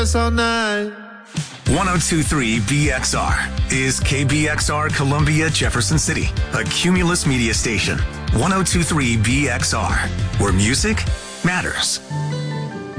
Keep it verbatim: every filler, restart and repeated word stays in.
all night. one oh two point three B X R is K B X R Columbia, Jefferson City, a Cumulus media station. one oh two point three B X R, where music matters.